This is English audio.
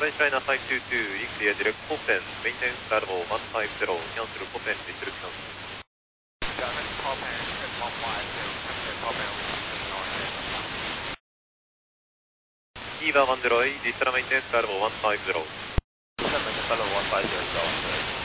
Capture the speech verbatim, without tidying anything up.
French China five two two, clear direct Copen, maintain level one five zero, cancel Copen restriction. German Copen one five zero, cancel Copen restriction. Eva Van der Roy, Distra maintain level one five zero. Maintain level one five zero.